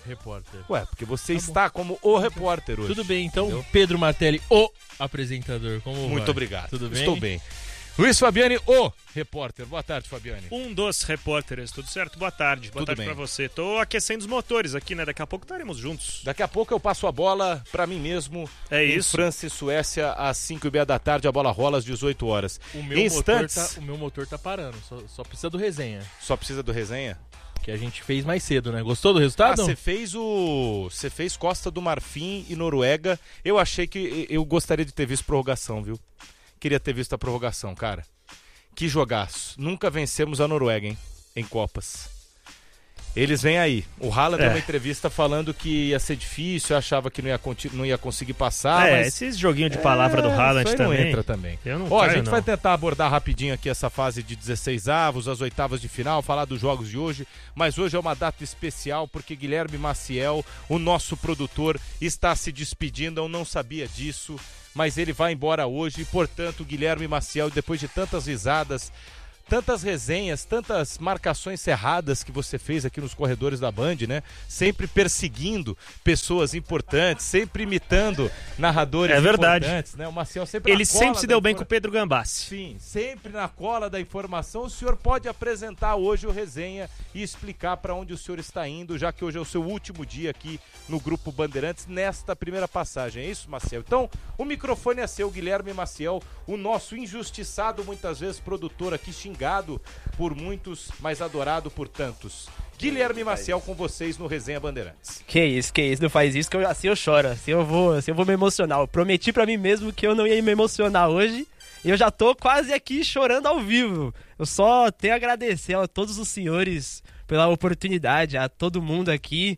repórter. Ué, porque você está como o repórter hoje. Tudo bem, então, entendeu? Pedro Martelli, o apresentador. Como Muito vai? obrigado. Tudo bem? Estou bem. Luiz Fabiani, o repórter. Boa tarde, Fabiani. Um dos repórteres, tudo certo? Boa tarde. Boa Tudo tarde bem. pra você. Tô aquecendo os motores aqui, né? Daqui a pouco estaremos juntos. Daqui a pouco eu passo a bola pra mim mesmo. É em isso. França e Suécia, às 5h30 da tarde, a bola rola às 18 horas. O meu, Instantes. o meu motor tá parando, só precisa do resenha. Só precisa do resenha? Que a gente fez mais cedo, né? Gostou do resultado? Você fez Costa do Marfim e Noruega. Eu achei que eu gostaria de ter visto prorrogação, viu? Queria ter visto a prorrogação, cara. Que jogaço. Nunca vencemos a Noruega, hein? Em Copas. Eles vêm aí. O Haaland deu uma entrevista falando que ia ser difícil, achava que não ia conseguir passar. Mas... esses joguinhos de palavra do Haaland isso aí também. não entra também. Eu não Ó, a caio, gente não. vai tentar abordar rapidinho aqui essa fase de 16avos, as oitavas de final, falar dos jogos de hoje. Mas hoje é uma data especial porque Guilherme Maciel, o nosso produtor, está se despedindo. Eu não sabia disso, mas ele vai embora hoje. E, portanto, Guilherme Maciel, depois de tantas risadas, tantas resenhas, tantas marcações cerradas que você fez aqui nos corredores da Band, né? Sempre perseguindo pessoas importantes, sempre imitando narradores importantes, né? O Maciel sempre Ele sempre se deu bem com o Pedro Gambassi. Sim, sempre na cola da informação. O senhor pode apresentar hoje o resenha e explicar para onde o senhor está indo, já que hoje é o seu último dia aqui no Grupo Bandeirantes, nesta primeira passagem. É isso, Maciel? Então, o microfone é seu, Guilherme Maciel, o nosso injustiçado, muitas vezes, produtor aqui, xingado por muitos, mas adorado por tantos. Guilherme Maciel com vocês no Resenha Bandeirantes. Que isso, não faz isso, que assim eu choro, assim eu vou me emocionar. Eu prometi pra mim mesmo que eu não ia me emocionar hoje, e eu já tô quase aqui chorando ao vivo. Eu só tenho a agradecer a todos os senhores pela oportunidade, a todo mundo aqui,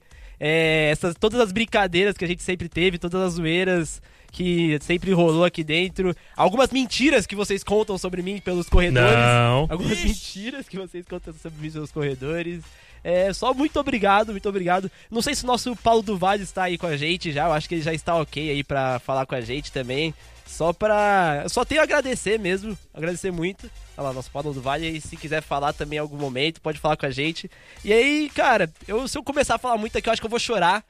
todas as brincadeiras que a gente sempre teve, todas as zoeiras que sempre rolou aqui dentro, algumas mentiras que vocês contam sobre mim pelos corredores. Não. Algumas mentiras que vocês contam sobre mim pelos corredores. Só muito obrigado, muito obrigado. Não sei se o nosso Paulo do Vale está aí com a gente já, eu acho que ele já está ok aí pra falar com a gente também. Só tenho a agradecer mesmo, agradecer muito. Olha lá, nosso Paulo do Vale, e se quiser falar também em algum momento, pode falar com a gente. E aí, cara, se eu começar a falar muito aqui, eu acho que eu vou chorar.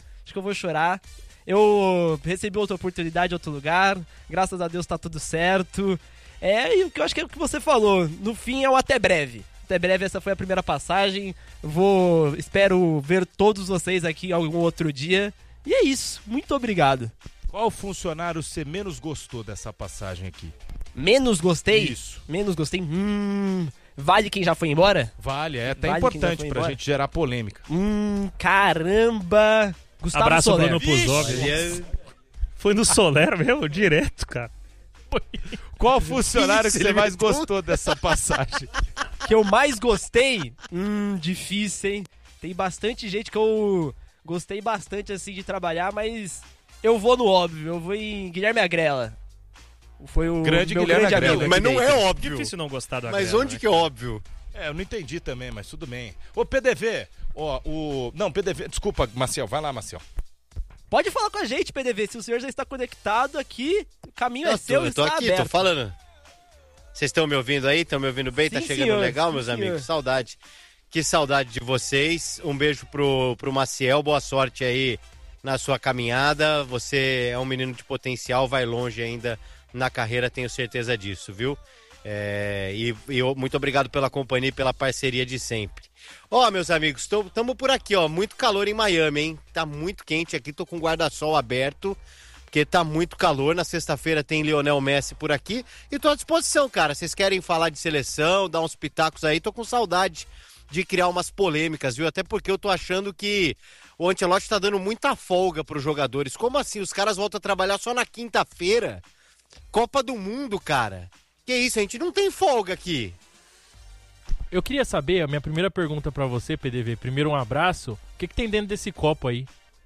Eu recebi outra oportunidade em outro lugar, graças a Deus tá tudo certo. E o que eu acho que é o que você falou, no fim é o até breve. Até breve, essa foi a primeira passagem. Espero ver todos vocês aqui algum outro dia. E é isso, muito obrigado. Qual funcionário você menos gostou dessa passagem aqui? Menos gostei? Isso. Menos gostei? Vale quem já foi embora? Vale, é até Vale importante quem já foi pra embora? gente gerar polêmica. Caramba! Gustavo Abraço, Soler. Bruno Puzov. Foi no Soler mesmo, direto, cara. Qual funcionário que você mais gostou dessa passagem? Que eu mais gostei? Difícil, hein? Tem bastante gente que eu gostei bastante, assim, de trabalhar, mas eu vou no óbvio, eu vou em Guilherme Agrela. Foi o Grande meu Guilherme grande Agrela. amigo. Mas aqui não dentro. é óbvio. Difícil não gostar do Mas Agrela, onde né? que é óbvio? Eu não entendi também, mas tudo bem. Ô, PDV, Não, PDV, desculpa, Maciel, vai lá, Maciel. Pode falar com a gente, PDV, se o senhor já está conectado aqui, o caminho é seu, Eu tô está aqui, aberto. tô falando. Vocês estão me ouvindo aí? Estão me ouvindo bem? Tá Sim, chegando senhor. legal, Sim, meus senhor. amigos? Saudade. Que saudade de vocês. Um beijo pro Maciel. Boa sorte aí na sua caminhada. Você é um menino de potencial, vai longe ainda na carreira, tenho certeza disso, viu? Muito obrigado pela companhia e pela parceria de sempre. Meus amigos, estamos por aqui, muito calor em Miami, hein? Tá muito quente aqui, tô com o guarda-sol aberto, porque tá muito calor. Na sexta-feira tem Lionel Messi por aqui e tô à disposição, cara. Vocês querem falar de seleção, dar uns pitacos aí? Tô com saudade de criar umas polêmicas, viu? Até porque eu tô achando que o Ancelotti tá dando muita folga pros jogadores. Como assim? Os caras voltam a trabalhar só na quinta-feira? Copa do Mundo, cara. Que isso, a gente não tem folga aqui. Eu queria saber, a minha primeira pergunta pra você, PDV, primeiro um abraço, o que tem dentro desse copo aí?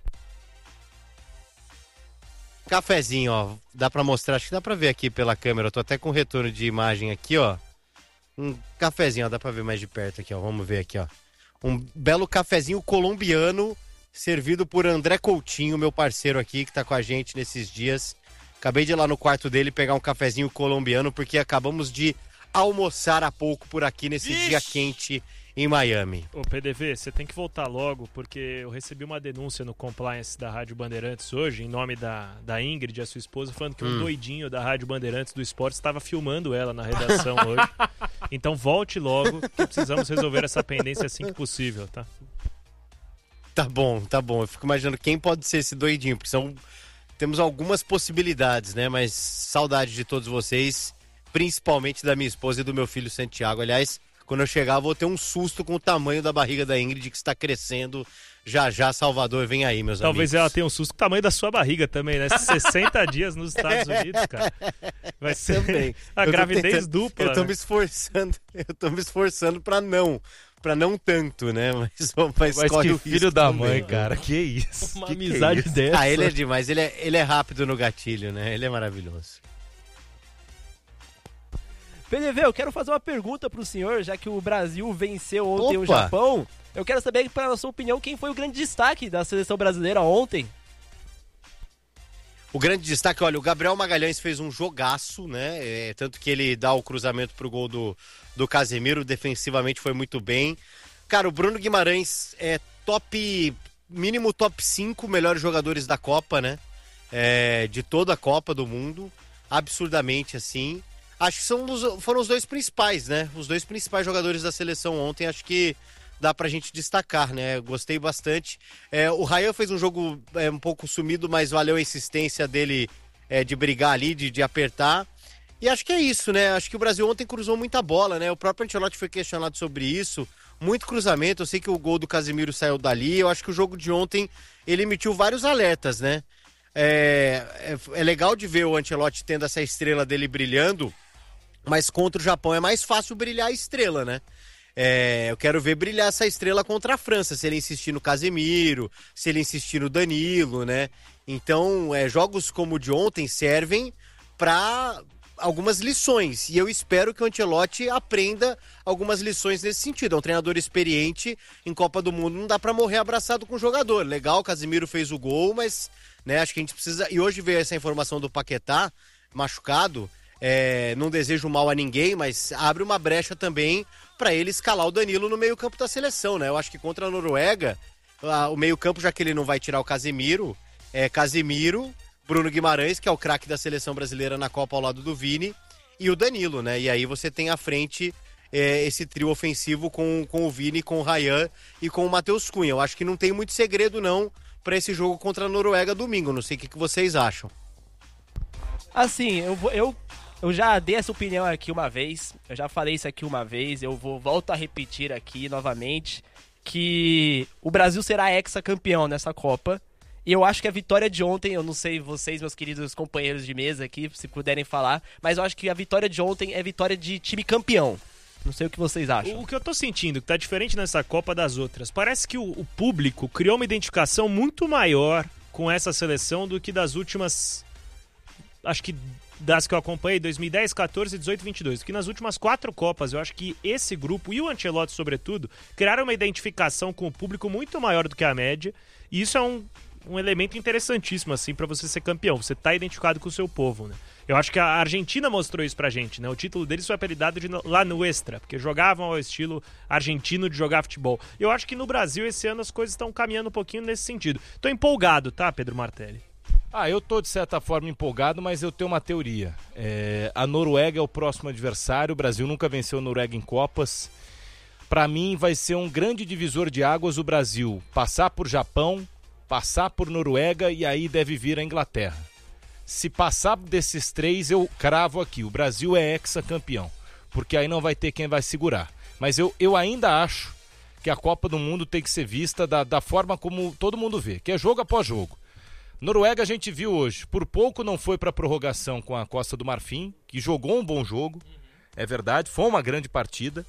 Cafezinho, ó, dá pra mostrar, acho que dá pra ver aqui pela câmera, eu tô até com retorno de imagem aqui, ó. Um cafezinho, ó, dá pra ver mais de perto aqui, ó, vamos ver aqui, ó. Um belo cafezinho colombiano, servido por André Coutinho, meu parceiro aqui, que tá com a gente nesses dias. Acabei de ir lá no quarto dele pegar um cafezinho colombiano, porque acabamos de almoçar há pouco por aqui nesse dia quente em Miami. Ô PDV, você tem que voltar logo, porque eu recebi uma denúncia no compliance da Rádio Bandeirantes hoje, em nome da Ingrid, a sua esposa, falando que um doidinho da Rádio Bandeirantes do Esporte estava filmando ela na redação hoje. Então volte logo, que precisamos resolver essa pendência assim que possível, tá? Tá bom. Eu fico imaginando quem pode ser esse doidinho, porque temos algumas possibilidades, né? Mas saudade de todos vocês, principalmente da minha esposa e do meu filho Santiago. Aliás, quando eu chegar, eu vou ter um susto com o tamanho da barriga da Ingrid, que está crescendo. Já, Salvador, vem aí, meus Talvez amigos. ela tenha um susto com o tamanho da sua barriga também, né? 60 dias nos Estados Unidos, cara. Vai ser Também. a gravidez dupla. Eu tô né? me esforçando pra não tanto, né? Mas Mas corre que o risco filho da também. mãe, cara. Que isso? Uma Que amizade é isso? dessa. Ah, ele é demais. Ele é rápido no gatilho, né? Ele é maravilhoso. PDV, eu quero fazer uma pergunta pro senhor, já que o Brasil venceu ontem o Opa! Japão. Eu quero saber, pela sua opinião, quem foi o grande destaque da seleção brasileira ontem? O grande destaque, olha, o Gabriel Magalhães fez um jogaço, né? Tanto que ele dá o cruzamento pro gol do Casemiro, defensivamente foi muito bem. Cara, o Bruno Guimarães é mínimo top 5 melhores jogadores da Copa, né? De toda a Copa do Mundo, absurdamente assim. Acho que foram os dois principais, né? Os dois principais jogadores da seleção ontem, acho que dá pra gente destacar, né? Gostei bastante. O Ryan fez um jogo um pouco sumido, mas valeu a insistência dele de brigar ali, de apertar. E acho que é isso, né? Acho que o Brasil ontem cruzou muita bola, né? O próprio Ancelotti foi questionado sobre isso. Muito cruzamento, eu sei que o gol do Casemiro saiu dali. Eu acho que o jogo de ontem, ele emitiu vários alertas, né? É legal de ver o Ancelotti tendo essa estrela dele brilhando, mas contra o Japão é mais fácil brilhar a estrela, né? Eu quero ver brilhar essa estrela contra a França, se ele insistir no Casemiro, se ele insistir no Danilo, né? Então, jogos como o de ontem servem para algumas lições, e eu espero que o Ancelotti aprenda algumas lições nesse sentido. É um treinador experiente, em Copa do Mundo não dá para morrer abraçado com o jogador. Legal, o Casemiro fez o gol, mas né, acho que a gente precisa... E hoje veio essa informação do Paquetá, machucado, não desejo mal a ninguém, mas abre uma brecha também para ele escalar o Danilo no meio-campo da seleção, né? Eu acho que contra a Noruega, o meio-campo, já que ele não vai tirar o Casemiro, Casemiro, Bruno Guimarães, que é o craque da seleção brasileira na Copa ao lado do Vini, e o Danilo, né? E aí você tem à frente esse trio ofensivo com o Vini, com o Ryan e com o Matheus Cunha. Eu acho que não tem muito segredo, não, para esse jogo contra a Noruega domingo. Não sei o que vocês acham. Assim, eu já dei essa opinião aqui uma vez, eu já falei isso aqui uma vez, volto a repetir aqui novamente, que o Brasil será hexacampeão nessa Copa. E eu acho que a vitória de ontem, eu não sei vocês, meus queridos companheiros de mesa aqui, se puderem falar, mas eu acho que a vitória de ontem é vitória de time campeão. Não sei o que vocês acham. O que eu tô sentindo, que tá diferente nessa Copa das outras, parece que o público criou uma identificação muito maior com essa seleção do que das últimas, acho que das que eu acompanhei, 2010, 14, 18 e 22, que nas últimas 4 Copas, eu acho que esse grupo, e o Ancelotti sobretudo, criaram uma identificação com o público muito maior do que a média, e isso é um elemento interessantíssimo, assim, pra você ser campeão. Você tá identificado com o seu povo, né? Eu acho que a Argentina mostrou isso pra gente, né? O título deles foi apelidado de La Nuestra, porque jogavam ao estilo argentino de jogar futebol. Eu acho que no Brasil, esse ano, as coisas estão caminhando um pouquinho nesse sentido. Tô empolgado, tá, Pedro Martelli? Eu tô de certa forma empolgado, mas eu tenho uma teoria. A Noruega é o próximo adversário, o Brasil nunca venceu a Noruega em Copas. Pra mim, vai ser um grande divisor de águas o Brasil passar por Japão, passar por Noruega e aí deve vir a Inglaterra. Se passar desses 3, eu cravo aqui, o Brasil é hexacampeão, porque aí não vai ter quem vai segurar. Mas eu ainda acho que a Copa do Mundo tem que ser vista da forma como todo mundo vê, que é jogo após jogo. Noruega a gente viu hoje, por pouco não foi para prorrogação com a Costa do Marfim, que jogou um bom jogo, é verdade, foi uma grande partida.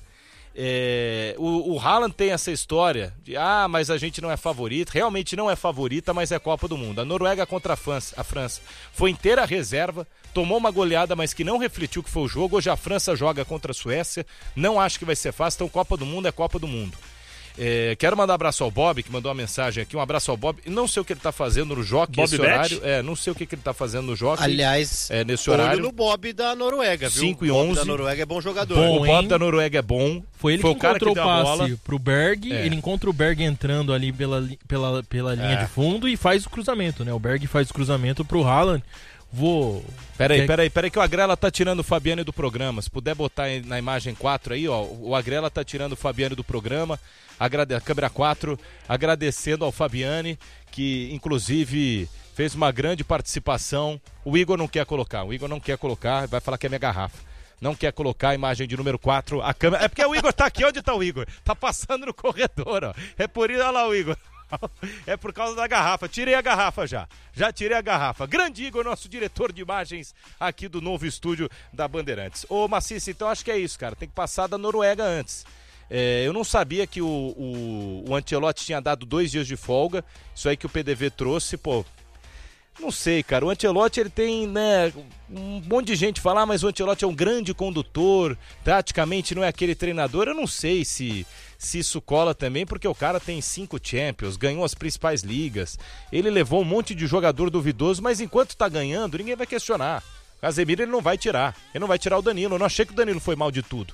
O Haaland tem essa história de mas a gente não é favorito. Realmente não é favorita, mas é Copa do Mundo. A Noruega contra a França foi inteira reserva, tomou uma goleada, mas que não refletiu que foi o jogo. Hoje a França joga contra a Suécia, não acho que vai ser fácil. Então Copa do Mundo é Copa do Mundo. Quero mandar um abraço ao Bob, que mandou uma mensagem aqui. Um abraço ao Bob. Não sei o que ele tá fazendo no Jockey nesse horário. Não sei o que ele tá fazendo no Jockey. Aliás, nesse horário. olho no Bob da Noruega, viu? 5 e o Bob 11. da Noruega é bom jogador. O Bob da Noruega é bom. Foi ele que o cara encontrou que o deu a passe bola pro Berg, ele encontra o Berg entrando ali pela linha de fundo e faz o cruzamento, né? O Berg faz o cruzamento pro Haaland. Peraí que o Agrela tá tirando o Fabiano do programa. Se puder botar aí na imagem 4 aí, ó. O Agrela tá tirando o Fabiano do programa. A câmera 4, agradecendo ao Fabiani, que inclusive fez uma grande participação. O Igor não quer colocar, vai falar que é minha garrafa. Não quer colocar a imagem de número 4, a câmera. É porque o Igor tá aqui, onde tá o Igor? Tá passando no corredor, ó. É por isso, olha lá o Igor. É por causa da garrafa. Tirei a garrafa já tirei a garrafa. Grande Igor, nosso diretor de imagens aqui do novo estúdio da Bandeirantes. Ô Maciça, então acho que é isso, cara. Tem que passar da Noruega antes. Eu não sabia que o Ancelotti tinha dado 2 dias de folga. Isso aí que o PDV trouxe, pô. Não sei, cara. O Ancelotti, ele tem, né, um monte de gente fala, mas o Ancelotti é um grande condutor, taticamente não é aquele treinador. Eu não sei se isso cola também, porque o cara tem 5 Champions, ganhou as principais ligas, ele levou um monte de jogador duvidoso, mas enquanto tá ganhando, ninguém vai questionar. O Casemiro ele não vai tirar o Danilo. Eu não achei que o Danilo foi mal de tudo.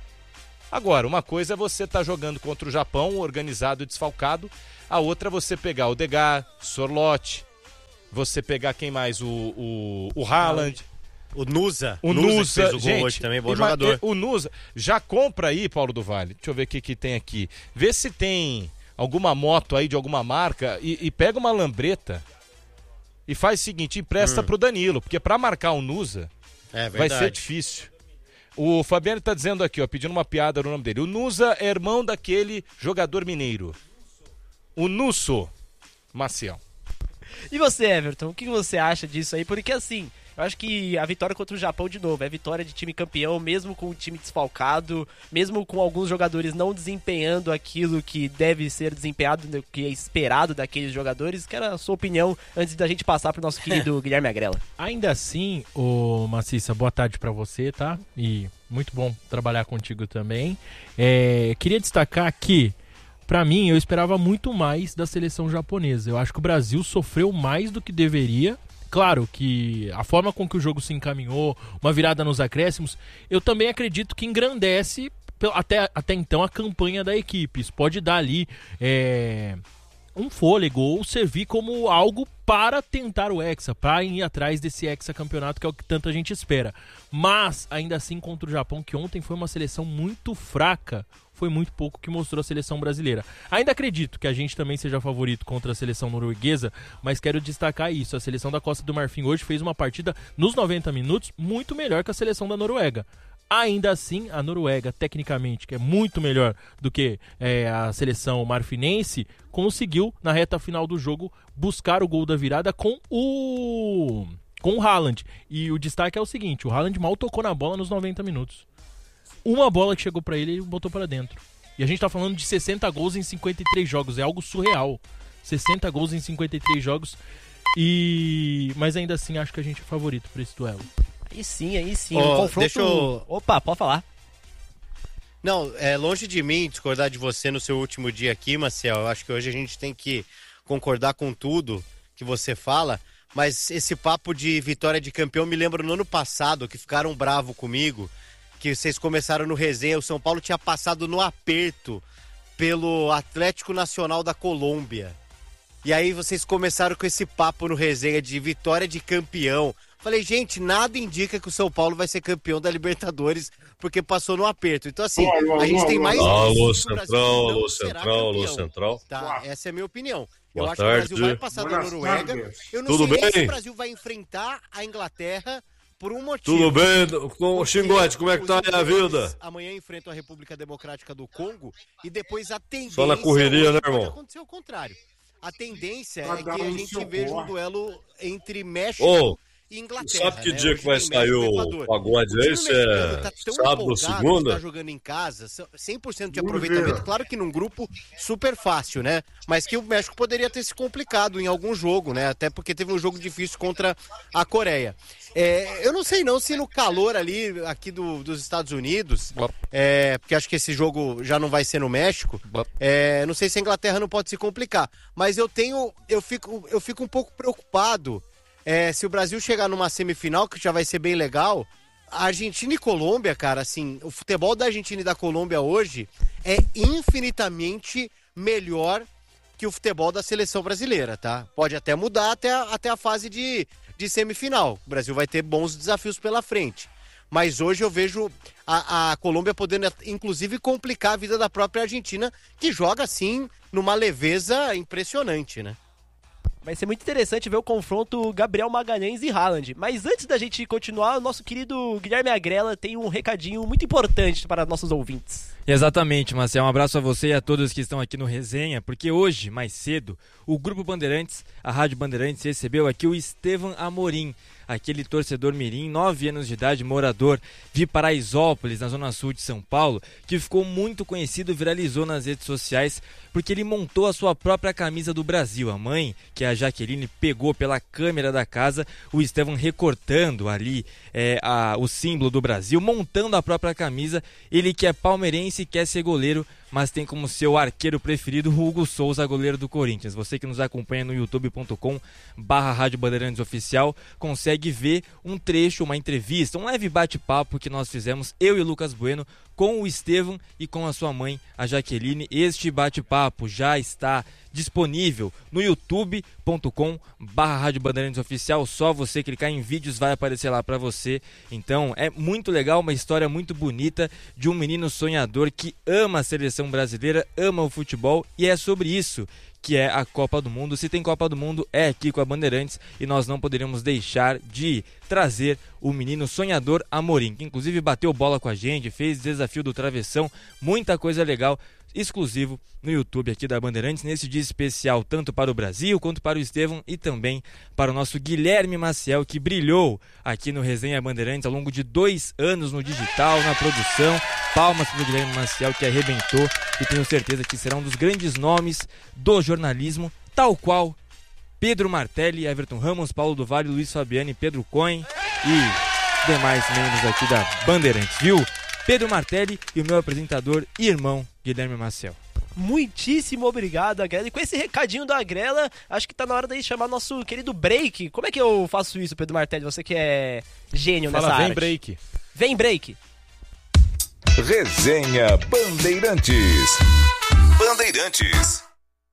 Agora, uma coisa é você tá jogando contra o Japão, organizado e desfalcado, a outra é você pegar o Odegaard, Sorloth, você pegar quem mais? O Haaland. O Nusa. O Nusa fez o gol gente, hoje também, bom jogador. O Nusa. Já compra aí, Paulo do Vale. Deixa eu ver o que tem aqui. Vê se tem alguma moto aí de alguma marca e pega uma lambreta e faz o seguinte, empresta pro Danilo, porque pra marcar o Nusa vai ser difícil. O Fabiano tá dizendo aqui, ó, pedindo uma piada no nome dele. O Nusa é irmão daquele jogador mineiro. O Nusso Maciel. E você, Everton, o que você acha disso aí? Porque assim, eu acho que a vitória contra o Japão, de novo, é vitória de time campeão, mesmo com o time desfalcado, mesmo com alguns jogadores não desempenhando aquilo que deve ser desempenhado, que é esperado daqueles jogadores. Quero a sua opinião antes da gente passar pro nosso querido Guilherme Agrela. Ainda assim, ô Maciça, boa tarde pra você, tá? E muito bom trabalhar contigo também. Queria destacar que, pra mim, eu esperava muito mais da seleção japonesa. Eu acho que o Brasil sofreu mais do que deveria. Claro que a forma com que o jogo se encaminhou, uma virada nos acréscimos, eu também acredito que engrandece até então a campanha da equipe. Isso pode dar ali um fôlego ou servir como algo para tentar o Hexa, para ir atrás desse hexacampeonato que é o que tanta gente espera. Mas, ainda assim, contra o Japão, que ontem foi uma seleção muito fraca, foi muito pouco que mostrou a seleção brasileira. Ainda acredito que a gente também seja favorito contra a seleção norueguesa, mas quero destacar isso. A seleção da Costa do Marfim hoje fez uma partida nos 90 minutos muito melhor que a seleção da Noruega. Ainda assim, a Noruega, tecnicamente, que é muito melhor do que a seleção marfinense, conseguiu, na reta final do jogo, buscar o gol da virada com o Haaland. E o destaque é o seguinte, o Haaland mal tocou na bola nos 90 minutos. Uma bola que chegou pra ele, ele botou pra dentro. E a gente tá falando de 60 gols em 53 jogos, é algo surreal. 60 gols em 53 jogos, mas ainda assim acho que a gente é favorito por esse duelo. Aí sim, um confronto... Opa, pode falar. Não, é longe de mim discordar de você no seu último dia aqui, Marcel. Eu acho que hoje a gente tem que concordar com tudo que você fala, mas esse papo de vitória de campeão me lembra no ano passado, que ficaram bravos comigo, que vocês começaram no resenha, o São Paulo tinha passado no aperto pelo Atlético Nacional da Colômbia. E aí vocês começaram com esse papo no resenha de vitória de campeão. Falei, gente, nada indica que o São Paulo vai ser campeão da Libertadores, porque passou no aperto. Então, assim, a gente tem mais... Alô, Central. Tá, essa é a minha opinião. Boa eu acho tarde. que o Brasil vai passar da Noruega. Eu não Tudo sei nem bem? se o Brasil vai enfrentar a Inglaterra por um motivo. Tudo bem, com o Xingote, como é que tá aí a vida? Amanhã enfrentam a República Democrática do Congo e depois a tendência... Só na correria, né, pode irmão? acontecer o contrário. A tendência é que a gente veja um duelo entre México e Inglaterra. Sabe que né? dia Hoje que vai tem sair México e o Equador. pagode O aí? time Isso mexicano é tá tão sábado ou empolgado, segunda? tá jogando em casa, 100% de aproveitamento, claro que num grupo super fácil, né? Mas que o México poderia ter se complicado em algum jogo, né? Até porque teve um jogo difícil contra a Coreia. Eu não sei não se no calor ali, aqui dos Estados Unidos, porque acho que esse jogo já não vai ser no México, não sei se a Inglaterra não pode se complicar, mas eu fico um pouco preocupado se o Brasil chegar numa semifinal, que já vai ser bem legal. A Argentina e Colômbia, cara, assim, o futebol da Argentina e da Colômbia hoje é infinitamente melhor que o futebol da seleção brasileira, tá? Pode até mudar até a fase de semifinal. O Brasil vai ter bons desafios pela frente. Mas hoje eu vejo a Colômbia podendo, inclusive, complicar a vida da própria Argentina, que joga, assim, numa leveza impressionante, né? Vai ser muito interessante ver o confronto Gabriel Magalhães e Haaland. Mas antes da gente continuar, o nosso querido Guilherme Agrela tem um recadinho muito importante para nossos ouvintes. Exatamente, Marcel. Um abraço a você e a todos que estão aqui no Resenha, porque hoje, mais cedo, o Grupo Bandeirantes, a Rádio Bandeirantes, recebeu aqui o Estevam Amorim, aquele torcedor mirim, 9 anos de idade, morador de Paraisópolis, na zona sul de São Paulo, que ficou muito conhecido e viralizou nas redes sociais, porque ele montou a sua própria camisa do Brasil. A mãe, que é a Jaqueline, pegou pela câmera da casa o Estevam recortando ali o símbolo do Brasil, montando a própria camisa. Ele que é palmeirense e quer ser goleiro, mas tem como seu arqueiro preferido o Hugo Souza, goleiro do Corinthians. Você que nos acompanha no youtube.com/Rádio Bandeirantes Oficial consegue ver um trecho, uma entrevista, um leve bate-papo que nós fizemos, eu e o Lucas Bueno, com o Estevam e com a sua mãe, a Jaqueline. Este bate-papo já está disponível no youtube.com/Rádio Bandeirantes Oficial. Só você clicar em vídeos vai aparecer lá para você. Então é muito legal, uma história muito bonita de um menino sonhador que ama a seleção brasileira, ama o futebol, e é sobre isso que é a Copa do Mundo. Se tem Copa do Mundo, é aqui com a Bandeirantes, e nós não poderíamos deixar de trazer o menino sonhador Amorim, que inclusive bateu bola com a gente, fez desafio do travessão, muita coisa legal, exclusivo no YouTube aqui da Bandeirantes, nesse dia especial, tanto para o Brasil, quanto para o Estevam e também para o nosso Guilherme Maciel, que brilhou aqui no Resenha Bandeirantes ao longo de 2 anos no digital, na produção. Palmas para o Guilherme Maciel, que arrebentou, e tenho certeza que será um dos grandes nomes do jornalismo, tal qual Pedro Martelli, Everton Ramos, Paulo do Vale, Luiz Fabiani, Pedro Cohen e demais membros aqui da Bandeirantes, viu? Pedro Martelli e o meu apresentador e irmão Guilherme Maciel. Muitíssimo obrigado, Agrela. E com esse recadinho da Agrela, acho que tá na hora de chamar nosso querido break. Como é que eu faço isso, Pedro Martelli? Você que é gênio nessa arte. Vem break. Vem break. Resenha Bandeirantes. Bandeirantes.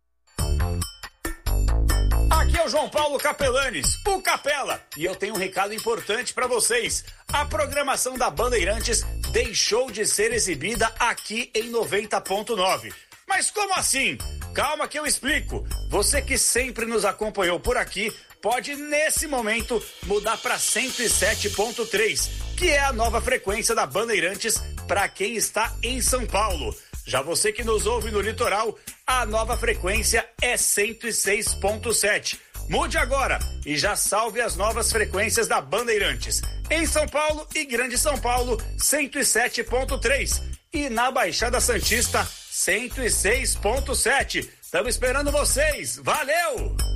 Aqui é o João Paulo Capelanes, o Capela, e eu tenho um recado importante para vocês. A programação da Bandeirantes deixou de ser exibida aqui em 90.9. Mas como assim? Calma que eu explico. Você que sempre nos acompanhou por aqui pode, nesse momento, mudar para 107.3, que é a nova frequência da Bandeirantes para quem está em São Paulo. Já você que nos ouve no litoral, a nova frequência é 106.7. Mude agora e já salve as novas frequências da Bandeirantes. Em São Paulo e Grande São Paulo, 107.3. E na Baixada Santista, 106.7. Estamos esperando vocês. Valeu!